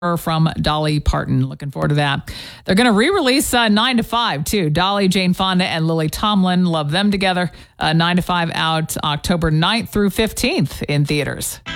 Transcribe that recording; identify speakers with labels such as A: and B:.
A: from Dolly Parton. Looking forward to that. They're going to re-release 9 to 5 too. Dolly, Jane Fonda, and Lily Tomlin. Love them together. 9 to 5 out October 9th through 15th in theaters.